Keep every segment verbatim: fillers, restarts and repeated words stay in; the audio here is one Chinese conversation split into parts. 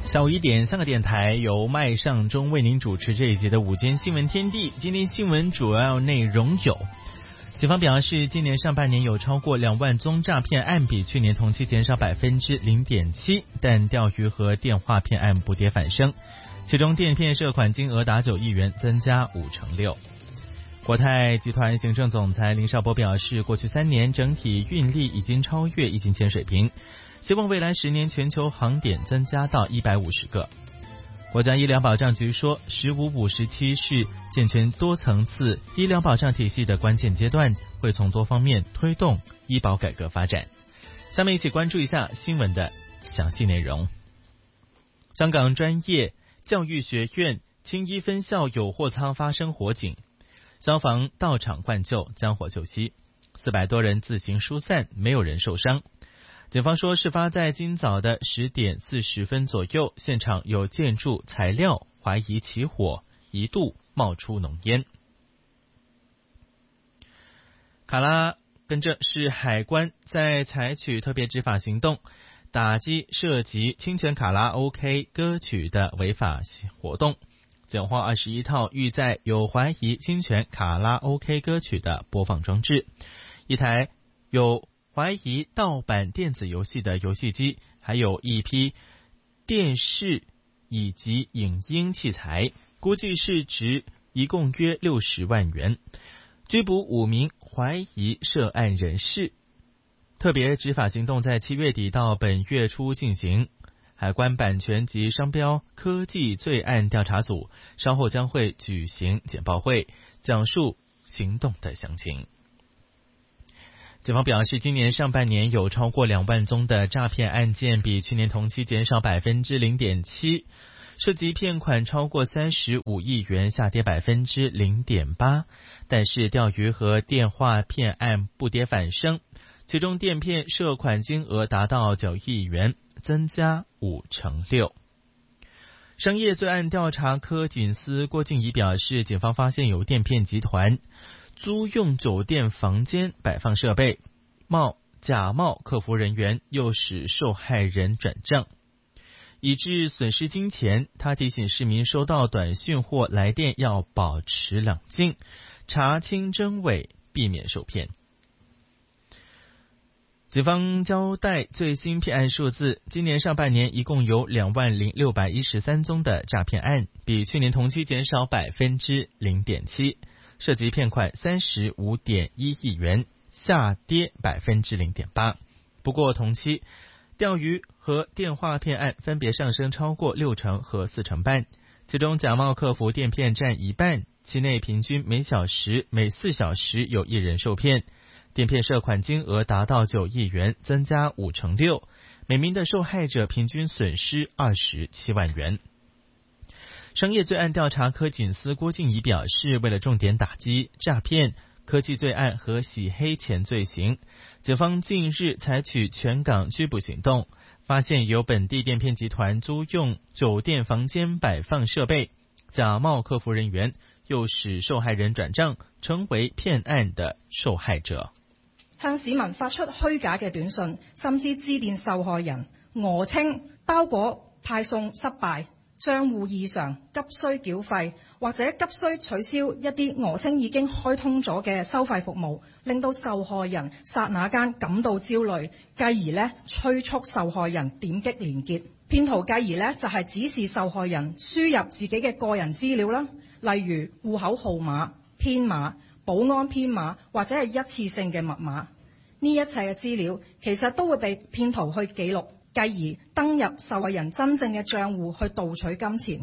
下午一点，香港电台由麦尚中为您主持这一节的午间新闻天地。今天新闻主要内容有：警方表示，今年上半年有超过两万宗诈骗案，比去年同期减少百分之零点七，但钓鱼和电话骗案不跌反升，其中电骗涉款金额达九亿元，增加五成六。国泰集团行政总裁林绍波表示，过去三年整体运力已经超越疫情前水平，希望未来十年全球航点增加到一百五十个。国家医疗保障局说，十五五时期是健全多层次医疗保障体系的关键阶段，会从多方面推动医保改革发展。下面一起关注一下新闻的详细内容。香港专业教育学院青衣分校有货仓发生火警，消防到场灌救，将火救熄，四百多人自行疏散，没有人受伤。警方说，事发在今早的十点四十分左右，现场有建筑材料怀疑起火，一度冒出浓烟。卡拉跟着是海关在采取特别执法行动，打击涉及侵权卡拉 OK 歌曲的违法活动，检获二十一套预载有怀疑侵权卡拉 OK 歌曲的播放装置，一台有怀疑盗版电子游戏的游戏机，还有一批电视以及影音器材，估计市值一共约六十万元，拘捕五名怀疑涉案人士。特别执法行动在七月底到本月初进行，海关版权及商标科技罪案调查组稍后将会举行简报会，讲述行动的详情。警方表示，今年上半年有超过两万宗的诈骗案件，比去年同期减少百分之零点七，涉及骗款超过三十五亿元，下跌百分之零点八。但是钓鱼和电话骗案不跌反升，其中电骗涉款金额达到九亿元，增加五成六。商业罪案调查科警司郭静怡表示，警方发现有电骗集团租用酒店房间摆放设备，冒假冒客服人员，诱使受害人转账，以致损失金钱。他提醒市民收到短讯或来电要保持冷静，查清真伪，避免受骗。警方交代最新骗案数字，今年上半年一共有两万零六百一十三宗的诈骗案，比去年同期减少百分之零点七，涉及骗款三十五点一亿元，下跌百分之零点八。不过同期钓鱼和电话骗案分别上升超过六成和四成半，其中假冒客服电骗占一半，期内平均每小时每四小时有一人受骗，电骗涉款金额达到九亿元，增加五成六，每名的受害者平均损失二十七万元。商业罪案调查科警司郭静怡表示，为了重点打击诈骗、科技罪案和洗黑钱罪行，警方近日采取全港拘捕行动，发现有本地电骗集团租用酒店房間擺放設備，假冒客服人員，誘使受害人轉賬，成為騙案的受害者。 向市民發出虛假嘅短信，甚至致電受害人，訛稱包裹派送失敗、帳戶異常、急需繳費，或者急需取消一啲訛稱已經開通咗嘅收費服務，令到受害人剎那間感到焦慮，繼而呢催促受害人點擊連結。騙徒繼而呢就係指示受害人輸入自己嘅個人資料啦，例如戶口號碼、編碼、保安編碼或者係一次性嘅密碼。呢一切嘅資料其實都會被騙徒去記錄，繼而登入受害人真正嘅帳戶去盜取金錢。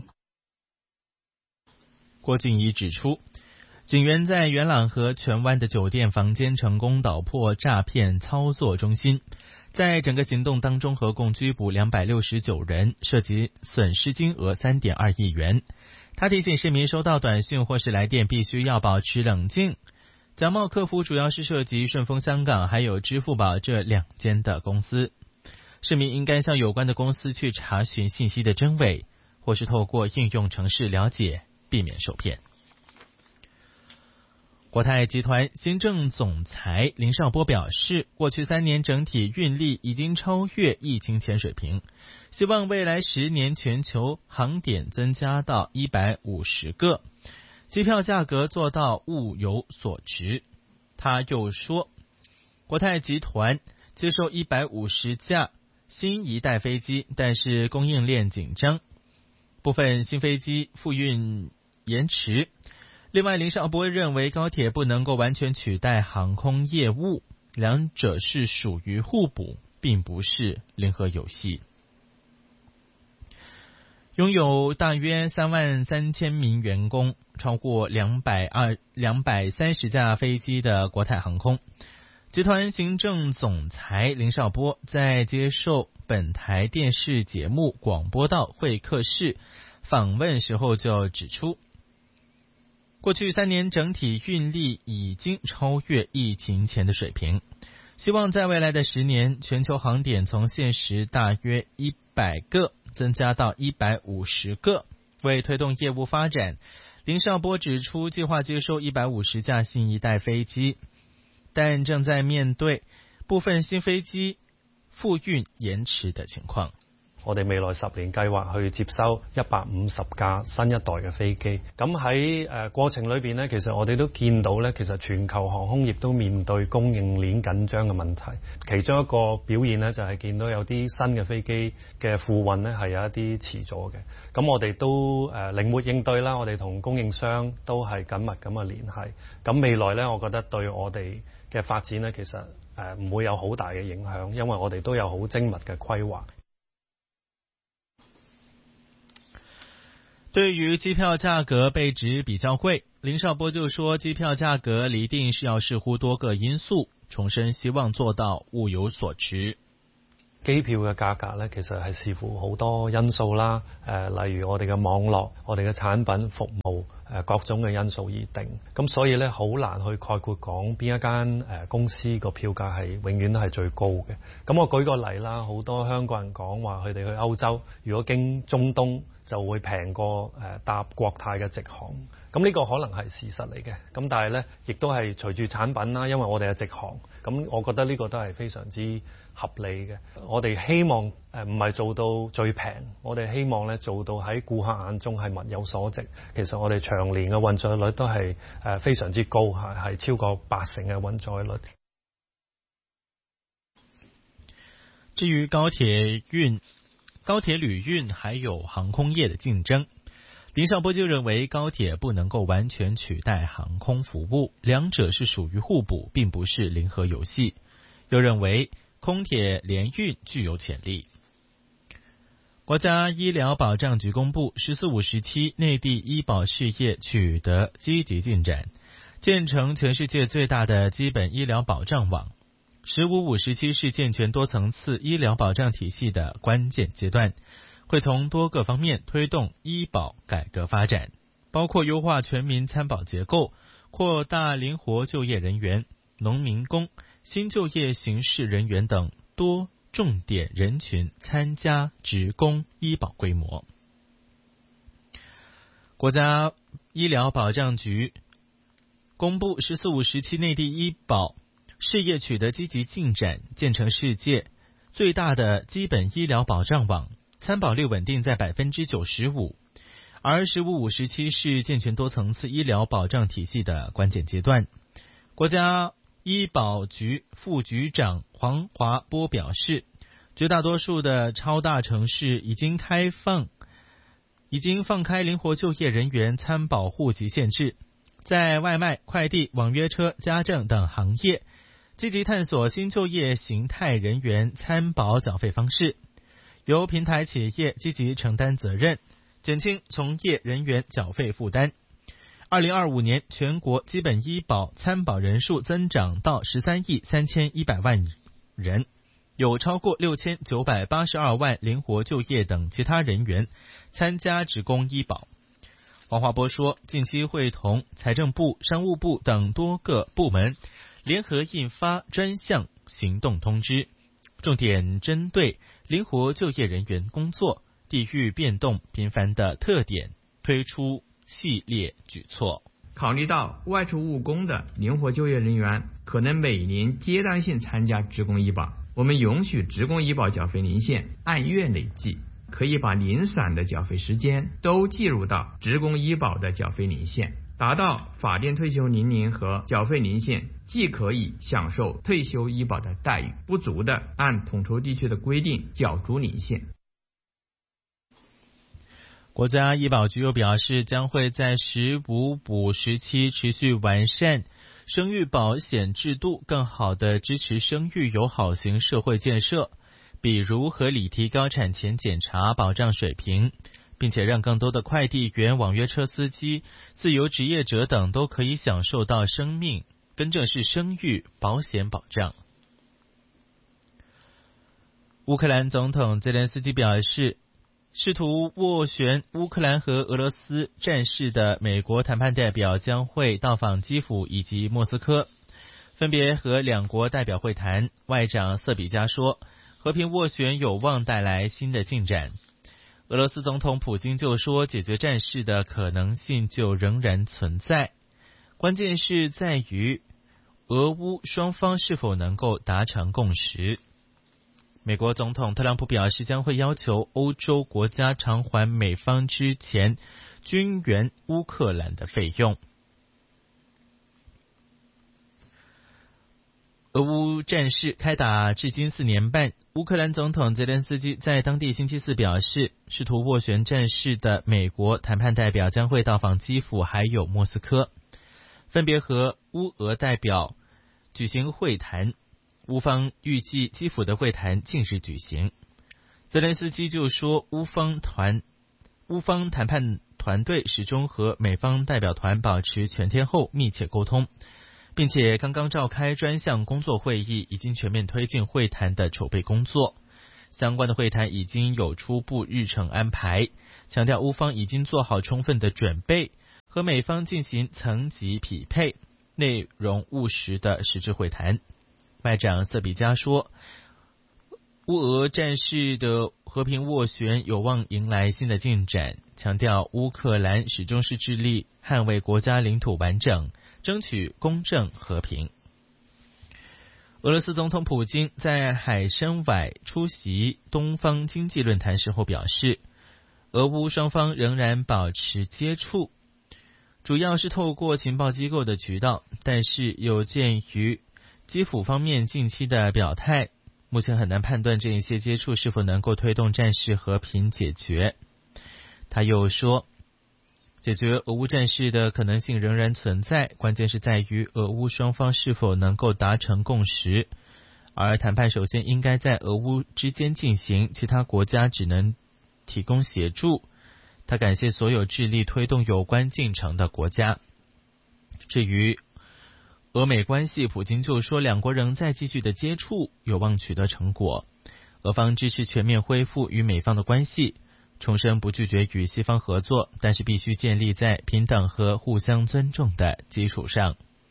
郭靜怡指出，警員在元朗和荃灣的酒店房間成功搗破詐騙操作中心，在整個行動當中合共拘捕兩百六十九人，涉及損失金額三點二億元。他提醒市民收到短訊或是來電必須要保持冷靜。假冒客服主要是涉及順豐香港還有支付寶這兩間的公司，市民應該向有關的公司去查詢信息的真偽，或是透過應用程式了解，避免受騙。 国泰集团行政总裁林绍波表示，过去三年整体运力已经超越疫情前水平，希望未来十年全球航点增加到一百五十个，机票价格做到物有所值。他又说，国泰集团接受一百五十架新一代飞机，但是供应链紧张，部分新飞机复运延迟。另外，林绍波认为高铁不能够完全取代航空业务，两者是属于互补，并不是零和游戏。拥有大约三万三千名员工，超过两百二两百三十架飞机的国泰航空集团行政总裁林绍波在接受本台电视节目广播道会客室访问时候就指出，过去三年整体运力已经超越疫情前的水平，希望在未来的十年，全球航点从现时大约一百个增加到一百五十个。为推动业务发展，林绍波指出，计划接收一百五十架新一代飞机，但正在面对部分新飛機復運延遲的情況。 我哋未來十年計劃去接收一百五十架新一代嘅飛機。咁喺誒過程裏邊呢，其實我哋都見到呢，其實全球航空業都面對供應鏈緊張嘅問題。其中一個表現呢，就係見到有啲新嘅飛機嘅付運呢係有一啲遲咗嘅。咁我哋都誒靈活應對啦，我哋同供應商都係緊密咁嘅聯繫。咁未來呢，我覺得對我哋嘅發展呢，其實誒唔會有好大嘅影響，因為我哋都有好精密嘅規劃。 对于机票价格被指比较贵，林绍波就说，机票价格厘定是要视乎多个因素，重申希望做到物有所值。 機票嘅價格咧，其實係視乎好多因素啦，誒、呃，例如我哋嘅網絡、我哋嘅產品、服務，誒、呃，各種嘅因素而定。咁所以咧，好難去概括講邊一間誒、呃、公司個票價係永遠都係最高嘅。咁我舉個例啦，好多香港人講話佢哋去歐洲，如果經中東就會平過誒、呃、搭國泰嘅直航。咁呢個可能係事實嚟嘅，咁但係咧，亦都係隨住產品啦，因為我哋係直航，咁我覺得呢個都係非常之合理嘅。我哋希望誒唔係做到最平，我哋希望咧做到喺顧客眼中係物有所值。其實我哋長年嘅運載率都係誒非常之高，係係超過八成嘅運載率。 至於高鐵運、高鐵旅運還有航空業的競爭，林绍波就認為高鐵不能夠完全取代航空服務，兩者是屬於互補，並不是零和遊戲。又認為空鐵聯運具有潛力。國家醫療保障局公布，十四五時期內地醫保事業取得積極進展，建成全世界最大的基本醫療保障網。十五五時期是健全多層次醫療保障體系的關鍵階段，會從多個方面推動醫保改革發展，包括優化全民參保結構，擴大靈活就業人員、農民工、新就業形式人員等多重點人群參加職工醫保規模。國家醫療保障局公布，十四五時期內地醫保事業取得積極進展，建成世界最大的基本醫療保障網，參保率穩定在百分之九十五。而十五五時期是健全多層次醫療保障體系的關鍵階段。國家醫保局副局長黃華波表示，絕大多數的超大城市已經開放，已經放開靈活就業人員參保戶籍限制，在外賣、快遞、網約車、家政等行業，積極探索新就業形態人員參保繳費方式，由平台企業積極承擔責任，減輕從業人員繳費負擔。二零二五年全國基本醫保參保人數增長到十三億三千一百萬人，有超過六千九百八十二萬靈活就業等其他人員參加職工醫保。黃華波說，近期會同財政部、商務部等多個部門聯合印發專項行動通知，重點針對靈活就業人員工作、地域變動頻繁的特點，推出系列舉措。 考虑到外出务工的灵活就业人员可能每年阶段性参加职工医保，我们允许职工医保缴费年限按月累计，可以把零散的缴费时间都计入到职工医保的缴费年限，达到法定退休年龄和缴费年限，既可以享受退休医保的待遇，不足的按统筹地区的规定缴足年限。 国家医保局又表示，将会在十五补时期持续完善生育保险制度，更好地支持生育友好型社会建设，比如合理提高产前检查保障水平，并且让更多的快递员、网约车司机、自由职业者等都可以享受到生命，更正是生育保险保障。乌克兰总统泽连斯基表示，试图斡旋乌克兰和俄罗斯战事的美国谈判代表将会到访基辅以及莫斯科，分别和两国代表会谈。外长瑟比加说，和平斡旋有望带来新的进展。俄罗斯总统普京就说，解决战事的可能性就仍然存在，关键是在于俄乌双方是否能够达成共识。美国总统特朗普表示，将会要求欧洲国家偿还美方之前军援乌克兰的费用。俄乌战事开打至今四年半，乌克兰总统泽连斯基在当地星期四表示，试图斡旋战事的美国谈判代表将会到访基辅还有莫斯科，分别和乌俄代表举行会谈。乌方预计基辅的会谈近日举行。泽连斯基就说，乌方团乌方谈判团队始终和美方代表团保持全天候密切沟通，并且刚刚召开专项工作会议，已经全面推进会谈的筹备工作。相关的会谈已经有初步日程安排，强调乌方已经做好充分的准备，和美方进行层级匹配、内容务实的实质会谈。外长瑟比加说，乌俄战事的和平斡旋有望迎来新的进展，强调乌克兰始终是致力捍卫国家领土完整，争取公正和平。俄罗斯总统普京在海参崴出席东方经济论坛时候表示，俄乌双方仍然保持接触，主要是透过情报机构的渠道，但是有鉴于基辅方面近期的表态，目前很难判断这一些接触是否能够推动战事和平解决。他又说，解决俄乌战事的可能性仍然存在，关键是在于俄乌双方是否能够达成共识，而谈判首先应该在俄乌之间进行，其他国家只能提供协助。他感谢所有致力推动有关进程的国家。至于俄美关系，普京就说，两国仍在继续的接触，有望取得成果。俄方支持全面恢复与美方的关系，重申不拒绝与西方合作，但是必须建立在平等和互相尊重的基础上。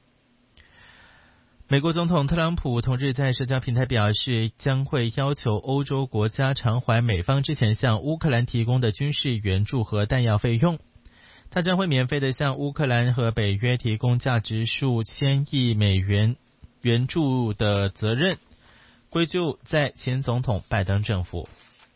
美国总统特朗普同日在社交平台表示，将会要求欧洲国家偿还美方之前向乌克兰提供的军事援助和弹药费用。他将会免费地向乌克兰和北约提供价值数千亿美元援助的责任，归咎在前总统拜登政府。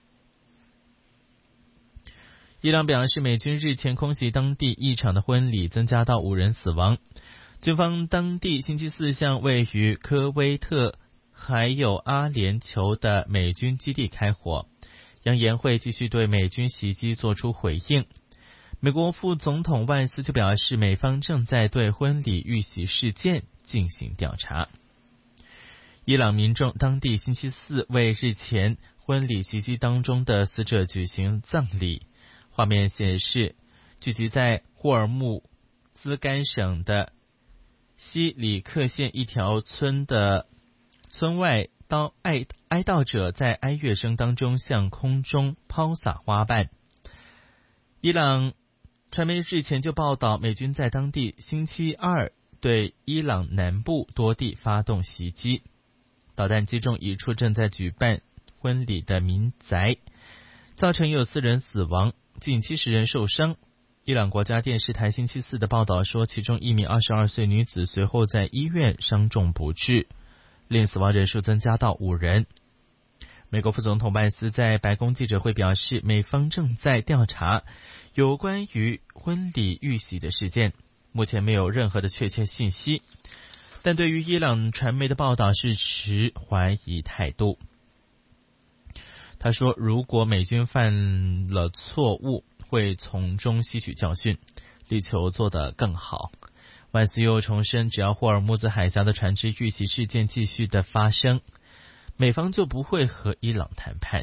伊朗表示，美军日前空袭当地一场的婚礼，增加到五人死亡。军方当地星期四向位于科威特还有阿联酋的美军基地开火，扬言会继续对美军袭击做出回应。美国副总统万斯就表示，美方正在对婚礼遇袭事件进行调查。伊朗民众当地星期四为日前婚礼袭击当中的死者举行葬礼，画面显示聚集在霍尔木兹干省的西里克县一条村的村外到哀哀悼者在哀乐声当中向空中抛洒花瓣。伊朗传媒日前就报道，美军在当地星期二对伊朗南部多地发动袭击，导弹击中一处正在举办婚礼的民宅，造成有四人死亡，近七十人受伤。 伊朗国家电视台星期四的报道说，其中一名二十二岁女子随后在医院伤重不治，令死亡人数增加到五人。美国副总统拜斯在白宫记者会表示，美方正在调查有关于婚礼遇袭的事件，目前没有任何的确切信息，但对于伊朗传媒的报道是持怀疑态度。他说，如果美军犯了错误，会从中吸取教训，力求做得更好。万斯又重申，只要霍尔木兹海峡的船只遇袭事件继续的发生，美方就不会和伊朗谈判。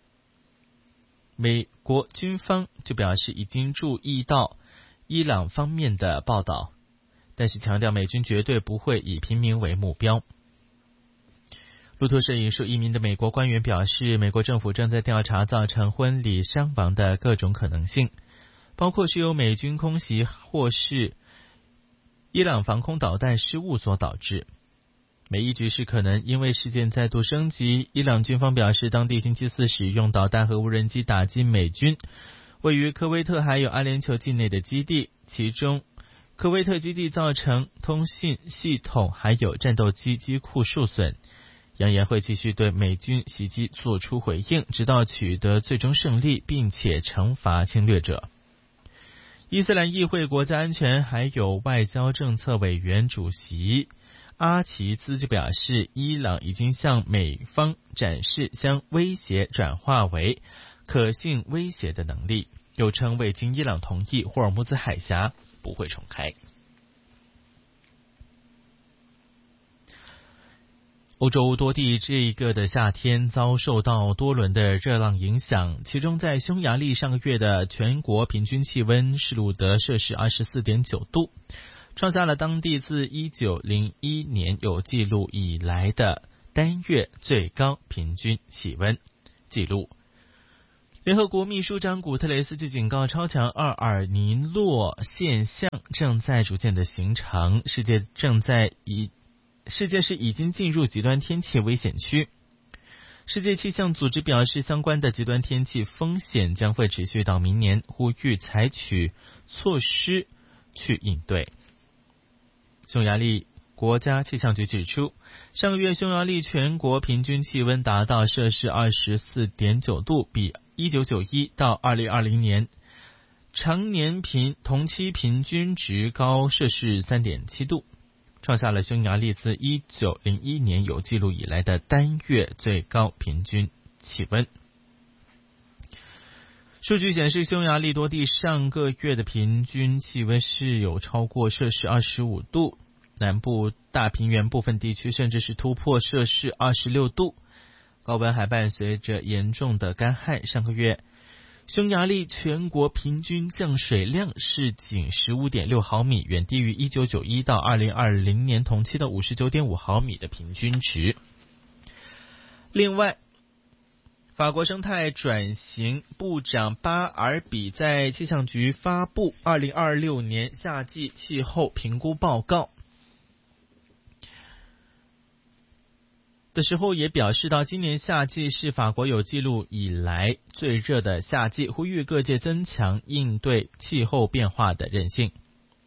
美国军方就表示已经注意到伊朗方面的报道，但是强调美军绝对不会以平民为目标。路透社引述一名的美国官员表示，美国政府正在调查造成婚礼伤亡的各种可能性，包括是由美军空袭或是伊朗防空导弹失误所导致。美伊局势可能因为事件再度升级。伊朗军方表示，当地星期四使用导弹和无人机打击美军位于科威特还有阿联酋境内的基地，其中科威特基地造成通信系统还有战斗机机库受损，扬言会继续对美军袭击做出回应，直到取得最终胜利，并且惩罚侵略者。伊斯兰议会国家安全还有外交政策委员主席阿齐兹就表示，伊朗已经向美方展示将威胁转化为可信威胁的能力，又称未经伊朗同意，霍尔木兹海峡不会重开。欧洲多地这一个的夏天遭受到多轮的热浪影响，其中在匈牙利上个月的全国平均气温是录得摄氏 二十四点九 度，创下了当地自一九零一年有记录以来的单月最高平均气温记录。联合国秘书长古特雷斯就警告，超强厄尔尼诺现象正在逐渐的形成，世界正在以世界是已经进入极端天气危险区。世界气象组织表示，相关的极端天气风险将会持续到明年，呼吁采取措施去应对。匈牙利国家气象局指出，上个月匈牙利全国平均气温达到摄氏 二十四点九 度，比一九九一到二零二零年常年平同期平均值高摄氏 三点七 度，创下了匈牙利自一九零一年有记录以来的单月最高平均气温。数据显示，匈牙利多地上个月的平均气温是有超过摄氏二十五度，南部大平原部分地区甚至是突破摄氏二十六度。高温还伴随着严重的干旱，上个月匈牙利全国平均降水量是仅 十五点六毫米，远低于一九九一到二零二零年同期的 五十九点五毫米的平均值。另外，法国生态转型部长巴尔比在气象局发布二零二六年夏季气候评估报告的时候，也表示到今年夏季是法国有记录以来最热的夏季，呼吁各界增强应对气候变化的韧性。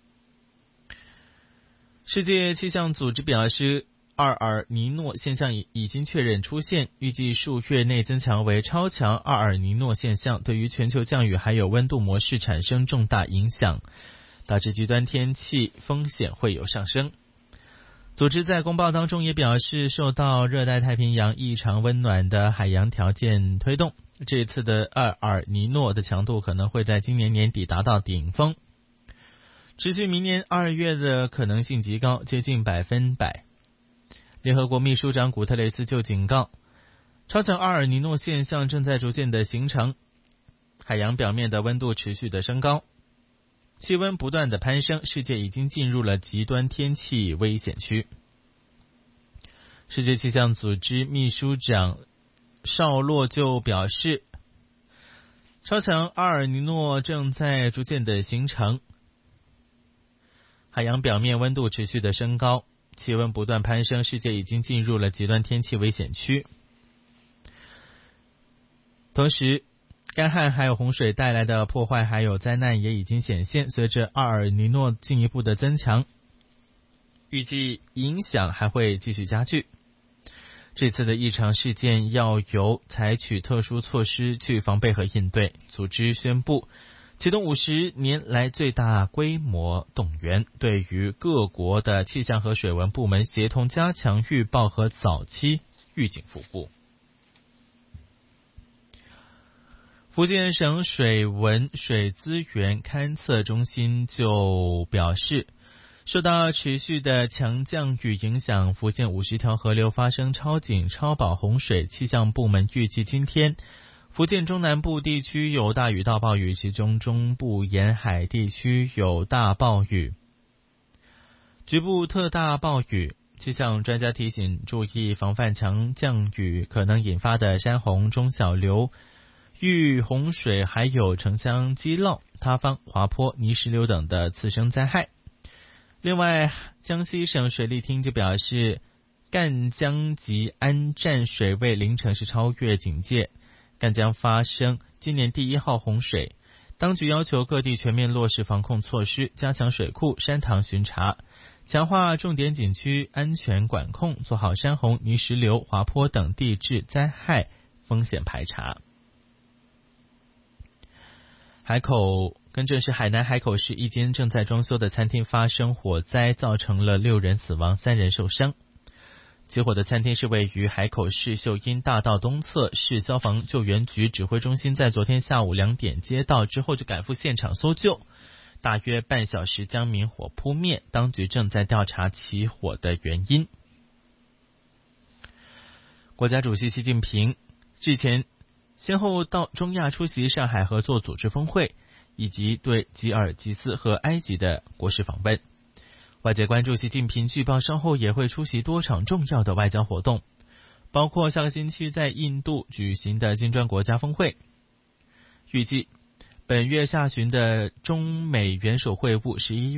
世界气象组织表示，阿尔尼诺现象已经确认出现，预计数月内增强为超强阿尔尼诺现象，对于全球降雨还有温度模式产生重大影响，导致极端天气风险会有上升。组织在公报当中也表示，受到热带太平洋异常温暖的海洋条件推动，这次的阿尔尼诺的强度可能会在今年年底达到顶峰，持续明年二月的可能性极高，接近百分百。联合国秘书长古特雷斯就警告，超强阿尔尼诺现象正在逐渐的形成，海洋表面的温度持续的升高，气温不断的攀升，世界已经进入了极端天气危险区。世界气象组织秘书长绍洛就表示，超强阿尔尼诺正在逐渐的形成，海洋表面温度持续的升高，气温不断攀升，世界已经进入了极端天气危险区。同时， 干旱还有洪水带来的破坏还有灾难也已经显现，随着阿尔尼诺进一步的增强，预计影响还会继续加剧。这次的异常事件要由采取特殊措施去防备和应对，组织宣布启动五十年来最大规模动员，对于各国的气象和水文部门协同加强预报和早期预警服务。福建省水文水资源勘测中心就表示，受到持续的强降雨影响，福建五十条河流发生超警超保洪水，气象部门预计今天福建中南部地区有大雨到暴雨，其中中部沿海地区有大暴雨，局部特大暴雨。气象专家提醒注意防范强降雨可能引发的山洪、中小流遇洪水，还有城乡积涝、塌方、滑坡、泥石流等的次生灾害。另外，江西省水利厅就表示，赣江及安站水位凌晨是超越警戒，赣江发生今年第一号洪水，当局要求各地全面落实防控措施，加强水库、山塘巡查，强化重点景区安全管控，做好山洪、泥石流、滑坡等地质灾害风险排查。海口更正是海南海口市一间正在装修的餐厅发生火灾，造成了六人死亡，三人受伤。起火的餐厅是位于海口市秀英大道东侧，市消防救援局指挥中心在昨天下午两点接到之后就赶赴现场搜救，大约半小时将明火扑灭，当局正在调查起火的原因。国家主席习近平日前先后到中亚出席上海合作组织峰会，以及对吉尔吉斯和埃及的国事访问。外界关注习近平据报稍后也会出席多场重要的外交活动，包括下个星期在印度举行的金砖国家峰会。预计本月下旬的中美元首会晤，十一月